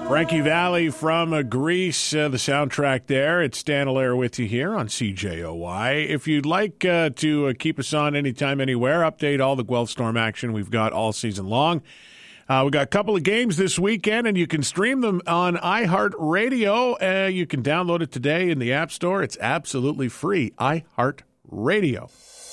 Frankie Valli from Grease, the soundtrack there. It's Dan Allaire with you here on CJOY. If you'd like to keep us on anytime, anywhere, update all the Guelph Storm action we've got all season long. We got a couple of games this weekend, and you can stream them on iHeartRadio. You can download it today in the App Store. It's absolutely free. iHeartRadio.